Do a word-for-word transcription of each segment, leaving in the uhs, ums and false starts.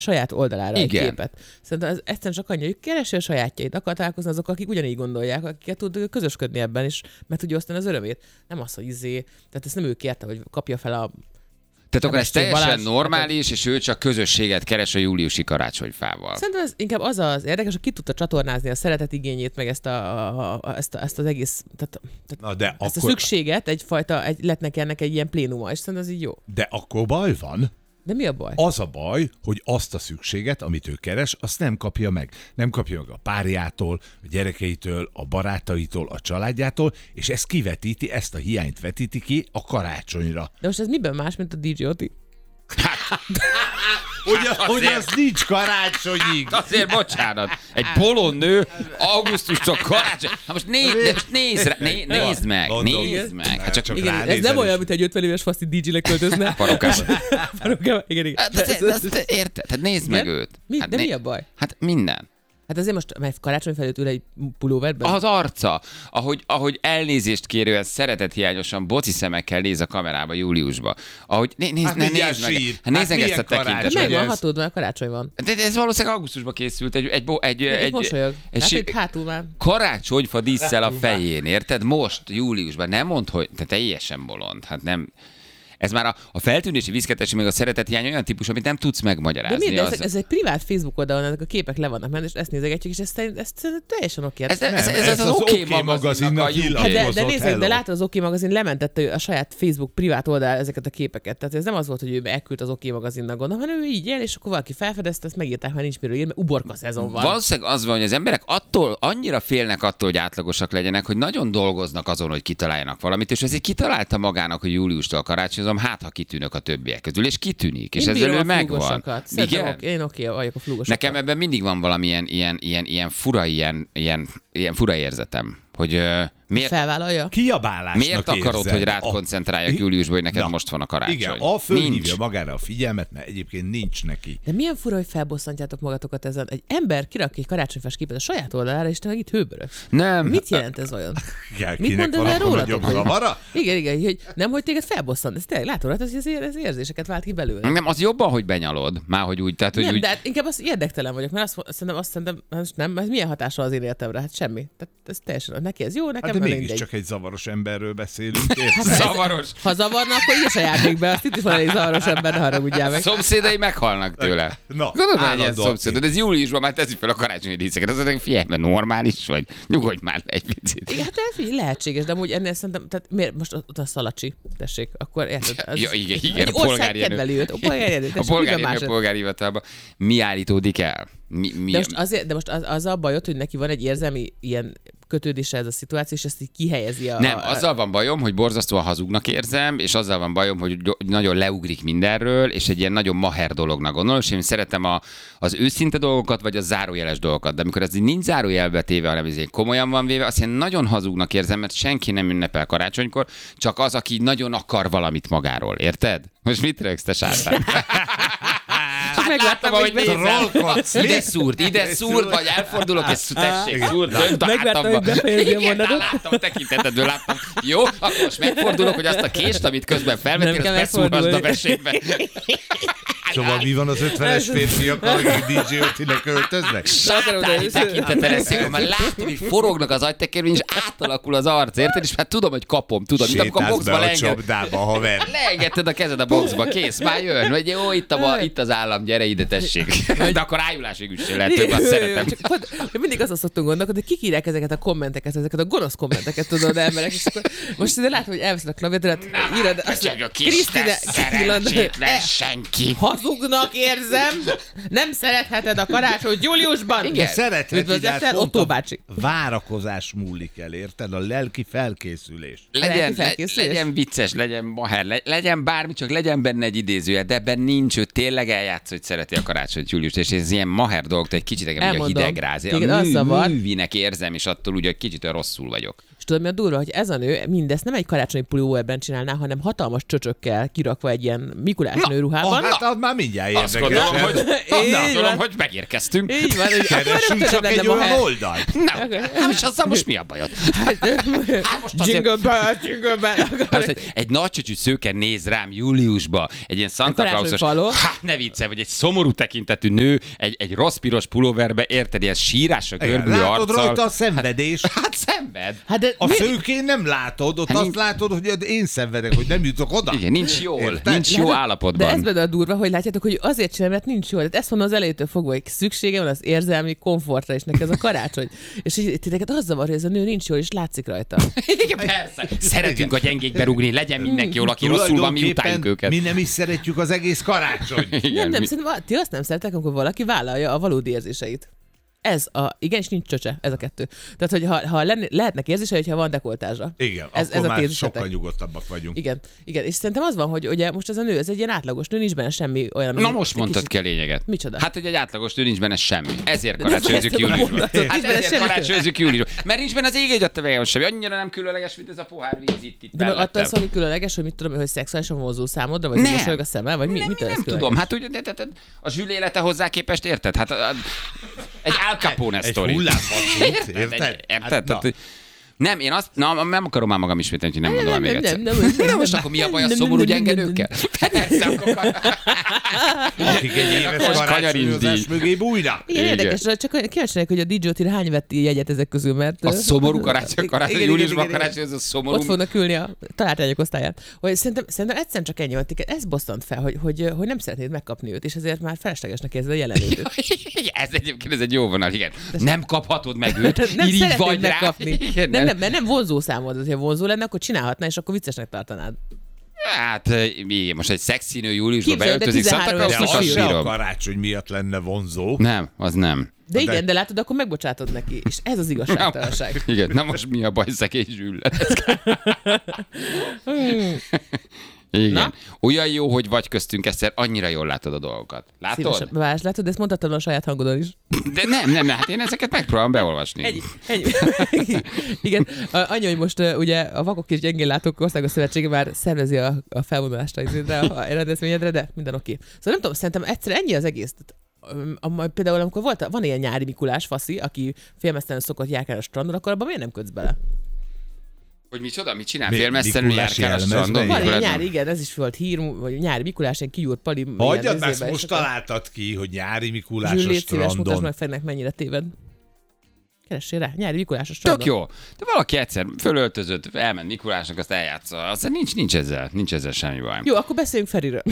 saját oldalára Igen. egy képet. Szerintem ez egyszerűen csak annyi, hogy keresi a sajátjait, akar találkozni azok, akik ugyanígy gondolják, akikkel tud közösködni ebben is, mert tudja osztani az örömét. Nem az, hogy izé, tehát ezt nem ő kérte, hogy kapja fel a Tehát akkor ez teljesen Balázs, normális, és ő csak közösséget keres a júliusi karácsonyfával. Szerintem ez inkább az az érdekes, hogy ki tudta csatornázni a szeretetigényét, meg ezt, a, a, a, ezt, a, ezt az egész, tehát, tehát Na, de ezt akkor, a szükséget, egyfajta, egy, lett neki ennek egy ilyen plénuma, és szerintem ez így jó. de akkor baj van. De mi a baj? Az a baj, hogy azt a szükséget, amit ő keres, azt nem kapja meg. Nem kapja meg a párjától, a gyerekeitől, a barátaitól, a családjától, és ez kivetíti, ezt a hiányt vetíti ki a karácsonyra. De most ez miben más, mint a dé dzsé Oti? Hogy, hogy az nincs karácsonyig. Azért bocsánat, egy polon nő augusztustól karácsony. Hát most, néz, de most nézd, rá, né, nézd meg, Mondom. nézd meg. Hát csak, Csak Igen, ez ránézel nem olyan, is. mint egy ötven éves faszti dé dzsé-nek költözne. Parókában. Parókában. Igen, igen. Hát, de, de, de, érted? Hát nézd meg Igen? őt. Mi? Hát De né- mi a baj? Hát minden. Hát azért most, mert karácsony felőtt ül egy pulóverben? Az arca, ahogy, ahogy elnézést kérően szeretethiányosan boci szemekkel néz a kamerába júliusba. Ahogy né, nézd, Hát ne, mindjárt nézd meg, sír. hát nézd Hát meg ezt a milyen karácsony? De tekintetet. megvan ez- hatód, mert karácsony van. De, de ez valószínűleg augusztusban készült egy, egy, bo- egy, Egy, egy, mosolyog. egy, Hát egy itt hátul már. karácsonyfa dísszel a fején, érted? Most, júliusban. Nem mondd, hogy te teljesen bolond. Hát nem... Ez már a, a feltűnési, viszketési, meg a szeretethiány olyan típus, amit nem tudsz De megmagyarázni. miért? De ez, Az- ez egy privát Facebook oldalon, ezek a képek le vannak menni, és ezt nézegetjük, és ezt, ezt, ezt teljesen oké. Ez, Hát, ez, ez, Nem, ez, ez az az oké OK magazinnak a magazinnak lyuk. hát de, de hozott, nézzük, de hello. látod, az Oké magazin lementette a saját Facebook privát oldal ezeket a képeket. Tehát ez nem az volt, hogy ő elküldte az Oké magazinnak, gondolom, hanem ő így él, és akkor valaki felfedezte, ezt megírták, mert nincs miről írni, mert uborka szezon van. Valószínűleg az van, hogy az emberek attól, annyira félnek attól, hogy átlagosak legyenek, hogy nagyon dolgoznak azon, hogy kitaláljanak valamit, és ezért kitalálta magának, hogy júliustól karácsonyozom, hát ha kitűnök a többiek közül, és kitűnik, és Én ezzel bírom ő a megvan. flúgosokat. Szerintem Igen? oké, én oké vagyok a flúgosokat. Nekem ebben mindig van valamilyen ilyen, ilyen, ilyen fura, ilyen, ilyen, ilyen fura érzetem, hogy uh, miért, Felvállalja? Kiabálásnak miért akarod, érzed. hogy rád A- koncentráljak júliusban, hogy neked Na, most van a karácsony? Igen, a fölhívja Nincs. magára a figyelmet, mert egyébként nincs neki. De milyen fura, hogy felbosszantjátok magatokat ezen. Egy ember kirak egy karácsonyfás képet a saját oldalára, és te meg itt hőbörög. Nem. Mit jelent ez olyan? Igen, Mit kinek mond van ez akkor rólatok, nagyobb hogy- zavara? Igen, igen, hogy nem, hogy téged felbosszant. Ez tényleg látod, hát ez, ez, ez érzéseket vált ki belőle. Nem, az jobban, hogy benyalod. Már hogy úgy, tehát, hogy Nem, úgy... de hát inkább az érdektelen vagyok, mert azt, azt szerintem, azt szerintem, hát nem, ez milyen hatással az én életemre? Hát semmi. Tehát ez teljesen, neki ez jó, nekem Hát de nem mégis mindegy. csak egy zavaros emberről beszélünk. érted? Zavaros. Ha zavarna, akkor így se járnék be, azt itt is van egy zavaros ember, ne haragudjál meg. Szomszédai meghalnak tőle. Na, Gondolom, hogy ilyen állandóan szomszédod. Ez júliusban már teszi fel a karácsonyi díszeket. Az mondják, figyelj, mert normális vagy. Nyugodj már egy picit. Igen, hát ez figyelj, lehetséges, de amúgy ennél szerintem, tehát miért most ott a Szalacsi, tessék, akkor érted? Az, Ja, igen, igen, egy a ország polgárjenő. kedveli őt, a polgárjenő, A tessék, polgári, miben a más? polgári hivatalban mi állítódik el? Mi, mi, De most, azért, de most az, az a bajod, hogy neki van egy érzelmi ilyen kötődése ez a szituáció, és ezt így kihelyezi a... Nem, a, azzal van bajom, hogy borzasztóan hazugnak érzem, és azzal van bajom, hogy gy- nagyon leugrik mindenről, és egy ilyen nagyon maher dolognak gondolom, és én szeretem a, az őszinte dolgokat, vagy a zárójeles dolgokat, de amikor ez így nincs zárójelbe téve, hanem ez így komolyan van véve, azt én nagyon hazugnak érzem, mert senki nem ünnepel karácsonykor, csak az, aki nagyon akar valamit magáról, érted? Most mit rögsz, te sátán? Csak megláttam, hogy Trollkodsz. Ide szúrt, ide szúrt, vagy elfordulok, és tessék, szúrt, dönt a Megláttam, hátamban. hogy befejezi a Igen, mondatot. láttam a tekintetedből, láttam. Jó, akkor most megfordulok, hogy azt a kést, amit közben felvettél, Nem kell azt beszúrhasd a megfordulni. mesébe. Szóval mi van az ötvenes férfiakkal, akik dé dzsé Ötinek költöznek? Sátáni tekintete lesz, akkor már látom, hogy forognak az agytekerben, és átalakul az arc, érted? És már tudom, hogy kapom, tudom, mint amikor a Sétálsz be boxba a leenged. csapdába, haver. Leengedted a kezed a boxba, kész, már jön, hogy jó, itt, a, itt az állam, gyere ide, tessék. De akkor ájulásig üssél, lehet, hogy azt szeretem. Csak pont, mindig azon szoktunk gondolkodni, hogy kik írják ezeket a kommenteket, ezeket a gonosz kommenteket, tudod, emberek, és akkor most ide látom, hogy elveszed a klaviatúrát, írod, azt Csak a kis Krisztine, szerencsétlen senki. hazugnak érzem, nem szeretheted a karácsonyt júliusban. Igen. Szerethet, Üdvözlettel, pont Otto a bácsi. várakozás múlik el, érted? A lelki felkészülés. Legyen, Lelki le, felkészülés? legyen vicces, legyen maher, le, legyen bármi, csak legyen benne egy idézője, de ebben nincs, ő tényleg eljátsz, hogy szereti a karácsonyt júliust, és ez ilyen maher dolog, egy kicsit engem így a Elmondom. hidegráz. Téged A az mű, zavar. művinek érzem, és attól ugye egy kicsit olyan rosszul vagyok. És tudod, mi a durva, hogy ez a nő mindezt nem egy karácsonyi pulóverben csinálná, hanem hatalmas csöcsökkel kirakva egy ilyen Mikulás nő ruhában. Ah, hát az már mindjárt Azt érdekes. gondolom, hogy, Így azt gondolom, van. hogy megérkeztünk. Így van, hogy akkor Keresünk rögtön csak lenne egy ma olyan hely. oldalt. Nem, nem, és azzal most mi a bajod? most azért- Jingle bell, jingle bell. Az, hogy egy nagy csücsű szőke néz rám júliusba, egy ilyen Santa karácsony Clausos, faló. hát ne viccelj, vagy egy szomorú tekintetű nő, egy, egy rossz piros pulóverbe, érted, ilyen sírásra görbülő Látod arccal. rajta a szenvedés. Hát szenved. Hát de A mi- szőkén nem látod, ott Hát azt nincs- látod, hogy én szenvedek, hogy nem jutok oda. Igen, nincs jól, Érted? nincs jó De ez állapotban. benne a durva, hogy látjátok, hogy azért csinálom, mert nincs jó. Tehát ezt mondom az elejétől fogva, hogy szüksége van az érzelmi komfortra, és neki ez a karácsony. És így titeket az zavar, hogy ez a nő nincs jól, és látszik rajta. Igen, persze. Szeretünk a gyengékbe rugni, legyen mindenki jól, aki rosszul van, mi utáljuk őket. Mi nem is szeretjük az egész karácsony. Igen, Nem, nem, mi- szerintem ti azt nem szeretek, amikor valaki vállalja a valódi érzéseit. Ez a, igen, és nincs csöcse, ez a kettő. Tehát, hogy ha, ha lenni, lehetnek érzései, hogyha van dekoltázsa. Igen, ez, akkor ez a már tézisetek. sokkal nyugodtabbak vagyunk. Igen, igen, és szerintem az van, hogy ugye most ez a nő, ez egy ilyen átlagos nő, nincs benne semmi olyan. Na ami most egy mondtad kicsit- ki a lényeget. Micsoda? Hát, hogy egy átlagos nő nincs benne semmi. Ezért De nem karácsonyozunk ezt a júliusban. mondatot, Hát nincs benne ezért semmi. karácsonyozunk júliusban. Mert nincs benne az ég egy adta semmi. Annyira nem különleges, mint ez a pohár víz itt, itt De meg attól mellettem. szól, hogy különleges, hogy mit tudom, hogy szexuálisan vonzó számodra, vagy Nem. mosolyog a szeme, vagy mi, Nem, mit nem, nem tudom, hát ugye, de, de, de, a Zsül élete hozzá képest, érted? Hát a, a, egy Al Capone Egy sztori. hullámvasút, Érted? érted? Érted? Hát, na. Tehát, nem, én azt, na, nem akarom már magam ismételni, hogy nem mondom el még egyszer. nem, nem, nem, De most akkor mi a baj a szomorú gyenge nőkkel? Persze, akkor Akik egy éves Most karácsonyozás kanyarinti. mögé bújnak. Igen, Igen. érdekes, csak kíváncsiak, hogy a dé jé-tire hány vett jegyet ezek közül, mert... a szomorú karácsony, karácsony, Igen, júliusban igen, igen, karácsony, ez a szomorú. Ott fognak ülni a találtányok osztályát. Hogy szerintem, szerintem egyszerűen csak ennyi van, téged ez bosszant fel, hogy, hogy, hogy nem szeretnéd megkapni őt, és ezért már feleslegesnek érzed a jelenlétét. Ez egyébként ez egy jó vonal, igen. Nem kaphatod meg őt, Nem irigy szeretnéd vagy rá. megkapni. Igen, Nem, nem, mert nem vonzó számod, ha vonzó lenne, akkor csinálhatná, és akkor viccesnek tartanád. Hát, igen, most egy szexi nő júliusban Képzeld, de beöltözik, Santa tizenhárom De Clausnak, éves azt az se a bírom. karácsony miatt lenne vonzó. Nem, az nem. De De- igen, de látod, akkor megbocsátod neki, és ez az igazságtalanság. Igen, na most mi a baj, szegény Zsül? Igen. Na? Olyan jó, hogy vagy köztünk, Eszter, annyira jól látod a dolgokat. Látod? Szívesen. Vás, látod, de ezt mondhatod a saját hangodon is. De nem, nem, nem, hát én ezeket megpróbálom beolvasni. Ennyi. Ennyi. Igen, a- annyi, hogy most uh, ugye a Vakok és Gyengén Látók Országos Szövetsége már szervezi a, a felvonulást a, izédre, a rendezvényedre, de minden oké. Szóval nem tudom, szerintem egyszer ennyi az egész. Um, a, például amikor volt, van ilyen nyári Mikulás faszi, aki félmeztelenül szokott járkálni a strandon, akkor abban miért nem kötsz bele? Hogy micsoda, mit csinál? Mi- Félmeztelenül Mikulási járkál a jelmezben? strandon? Van ilyen Mikulás- nyári, igen, ez is volt hír, vagy nyári Mikulás, ilyen kigyúrt pali. Hagyjad, ilyen már ezt izébe, most és akkor- találtad ki, hogy nyári Mikulás Zsül, a légy szíves, mutasd strandon. meg Ferinek, mennyire téved. Keressél rá, nyári Mikulás a strandon. Tök jó. De valaki egyszer fölöltözött, elment Mikulásnak, azt eljátsza. Aztán nincs, nincs ezzel, nincs ezzel semmi baj. Jó, akkor beszéljünk Feriről.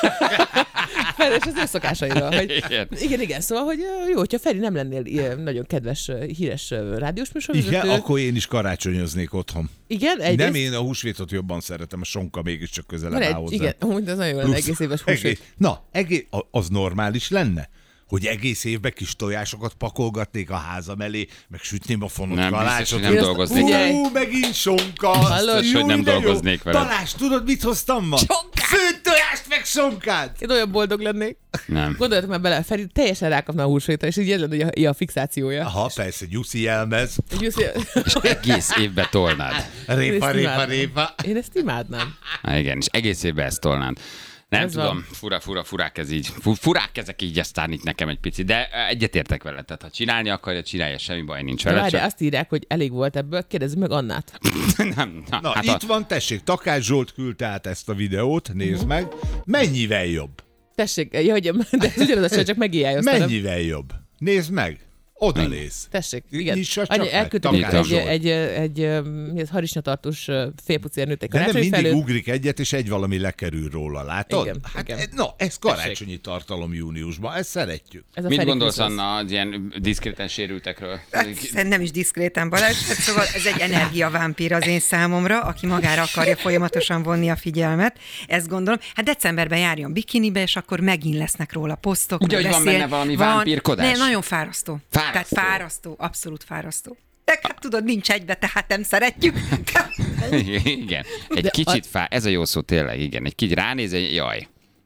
Feri és az ő szokásairól. Hogy, Igen. igen, igen, szóval, hogy ö, jó, hogyha Feri nem lennél ilyen nagyon kedves, ö, híres ö, rádiós műsorvezető. Igen, akkor én is karácsonyoznék otthon. Igen, egyrészt, Nem én a húsvétot jobban szeretem, a sonka mégiscsak van közelebb áll egy, hozzá. igen, amúgy az nagyon jó lenne, Plusz egész éves egész, húsvét. na, egész, a- az normális lenne? Hogy egész évben kis tojásokat pakolgatnék a házam elé, meg sütném a fonott Nem, biztos, kalácsot. hogy nem Én azt- dolgoznék. Figyelj! Hú, megint sonka! Hallod? Biztos, hogy nem de jó. dolgoznék vele. Balázs, tudod, mit hoztam ma? Sonkát! Főtt tojást, meg sonkát! Én olyan boldog lennék. Nem. Gondoljatok már bele, Feri teljesen rákapna a húsvétra, és így ez lenne a, a fixációja. Aha, persze, nyuszi jelmez. Egy Jussi- És egész évbe tolnád. Répa, ezt répa, imádnám. répa. Én ezt imádnám. Há, igen, és egész évben ezt tolnád. Nem Ez tudom, van. fura, fura, furák ez így. Fu- Furák ezek így aztán itt nekem egy picit, de egyetértek vele. Tehát ha csinálni akarja, csinálja, semmi baj nincs De vele. várj, Csak... azt írják, hogy elég volt ebből, kérdezzük meg Annát. nem, na, Na, hát itt a... van, tessék, Takács Zsolt küldte át ezt a videót, nézd meg. Mennyivel jobb? Tessék, ja, hogy, de ez ugyanaz a csaj, csak megijjájoztam. Mennyivel jobb? Nézd meg. Oda néz. Tessék, igen. Nyissa csak Annyi, meg, elküldtem Takács egy, Zsolt. egy, egy, egy, mi ez, harisnyatartós félpucér nőtt egy De nem karácsonyi mindig felül. ugrik egyet, és egy valami lekerül róla, látod? Igen, hát, igen. e- Na, ez karácsonyi tartalom júniusban, ezt szeretjük. Ez a Mit Feri gondolsz, Krisztusz. Anna, az ilyen diszkréten sérültekről? Hát, szerintem nem is diszkréten, Balázs, hát szóval ez egy energiavámpír az én számomra, aki magára akarja folyamatosan vonni a figyelmet. Ezt gondolom. Hát decemberben járjon bikinibe, és akkor megint lesznek róla posztok. Ugye, meg hogy van beszél. benne valami Van- vámpírkodás? Ne, nagyon fárasztó. Fárasztó. Tehát fárasztó, abszolút fárasztó. De hát tudod, nincs egybe, tehát nem szeretjük. Igen, egy De kicsit fá... Ez a jó szó tényleg, igen. Egy kicsit ránéz, egy jaj.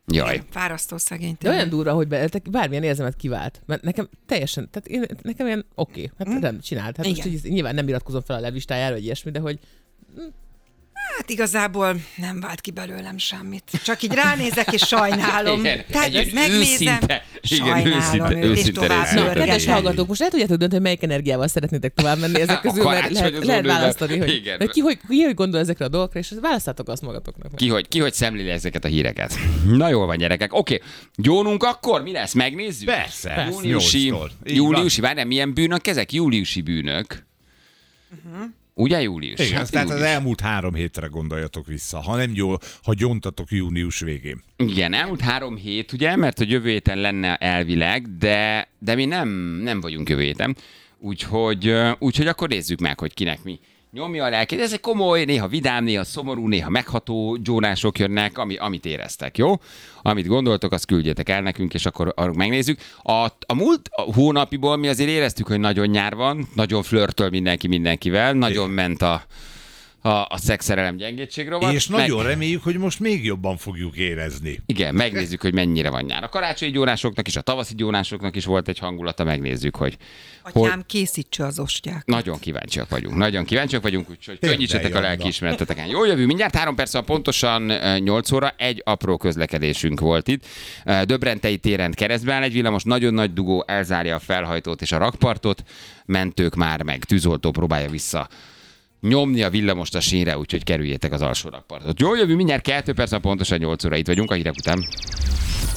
Jaj. Fárasztó szegény. De olyan durva, hogy be, bármilyen érzelmet kivált. Mert nekem teljesen, tehát én, nekem ilyen oké, okay, hát mm. rend, csinált. Hát most így, nyilván nem iratkozom fel a levlistájára, vagy ilyesmi, de hogy... Hát igazából nem vált ki belőlem semmit. Csak így ránézek, és sajnálom. Igen, Tehát egy megnézem, őszinte, igen, sajnálom őszinte, őt, és őszinte tovább része. Na, kedves pörgetem. hallgatók, most el tudjátok dönteni, hogy melyik energiával szeretnétek tovább menni ezek közül, A mert karácsony lehet, az lehet oldalban. választani, hogy, Igen. hogy ki, hogy ki hogy gondol ezekre a dolgokra, és választátok azt magatoknak. Ki hogy, ki hogy szemléli ezeket a híreket. Na jól van, gyerekek. Oké, okay. Gyónunk akkor? Mi lesz? Megnézzük? Persze. Persze. Júliusi, Nyolctól. Így júliusi, várjál, milyen bűnök ezek? Júliusi bűnök. Uh-huh. Ugye július? Igen, Hát tehát július. az elmúlt három hétre gondoljatok vissza, ha nem jól, ha gyontatok június végén. Igen, elmúlt három hét, ugye, mert hogy jövő héten lenne elvileg, de, de mi nem, nem vagyunk jövő héten. Úgyhogy, úgyhogy akkor nézzük meg, hogy kinek mi nyomja a lelkét. Ez egy komoly, néha vidám, néha szomorú, néha megható gyónások jönnek, ami, amit éreztek, jó? Amit gondoltok, azt küldjetek el nekünk, és akkor arra megnézzük. A, a múlt hónapiból mi azért éreztük, hogy nagyon nyár van, nagyon flörtöl mindenki mindenkivel, nagyon ment a, a, a szexszerelem gyengétség rovat. És meg... nagyon reméljük, hogy most még jobban fogjuk érezni. Igen, megnézzük, hogy mennyire van nyár. A karácsonyi gyónásoknak is, a tavaszi gyónásoknak is volt egy hangulata, megnézzük, hogy... Atyám, hogy... készítse az ostják. Nagyon kíváncsiak vagyunk, nagyon kíváncsiak vagyunk, úgyhogy Tényleg, könnyítsetek a Janda. lelkiismereteteken. Jó jövő, mindjárt három perc van, pontosan nyolc óra, egy apró közlekedésünk volt itt. Döbrentei téren keresztbe áll egy villamos, nagyon nagy dugó, elzárja a felhajtót és a rakpartot, mentők már meg, tűzoltó próbálja vissza nyomni a villamost a sínre, úgyhogy kerüljétek az alsó rakpartot. Jó jövő, mindjárt kettő perc van, pontosan nyolc óra, itt vagyunk a hírek után.